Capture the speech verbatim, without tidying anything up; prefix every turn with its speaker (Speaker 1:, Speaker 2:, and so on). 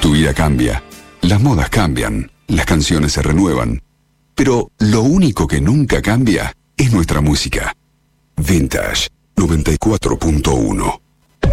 Speaker 1: Tu vida cambia, las modas cambian, las canciones se renuevan, pero lo único que nunca cambia es nuestra música. Vintage noventa y cuatro punto uno.